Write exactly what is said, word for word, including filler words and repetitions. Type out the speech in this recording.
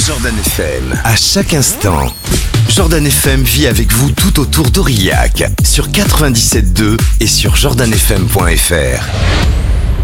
Jordan F M, à chaque instant. Jordan F M vit avec vous tout autour d'Aurillac, sur quatre-vingt-dix-sept point deux et sur jordan f m point f r.